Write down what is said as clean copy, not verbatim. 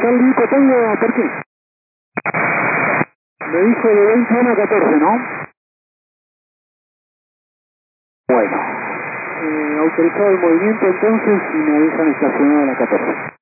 Charlie Cotongo, ¿por qué? Me dijo de 21 a 14, ¿no? Bueno, autorizado el movimiento entonces y me dejan estacionado a la 14.